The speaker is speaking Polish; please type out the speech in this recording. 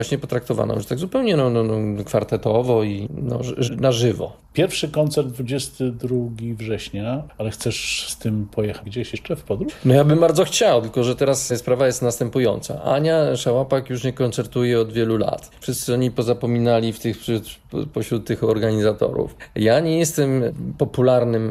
właśnie potraktowano już tak zupełnie kwartetowo i na żywo. Pierwszy koncert 22 września, ale chcesz z tym pojechać gdzieś jeszcze w podróż? No ja bym bardzo chciał, tylko że teraz sprawa jest następująca. Ania Szałapak już nie koncertuje od wielu lat. Wszyscy oni pozapominali pośród tych organizatorów. Ja nie jestem popularnym